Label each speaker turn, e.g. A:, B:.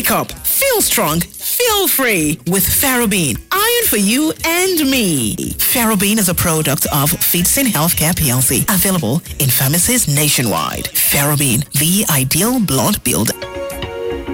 A: Wake up, feel strong, feel free with Ferrobin. Iron for you and me. Ferrobin is a product of Feetsin Healthcare PLC. Available in pharmacies nationwide. Ferrobin, the ideal blood builder.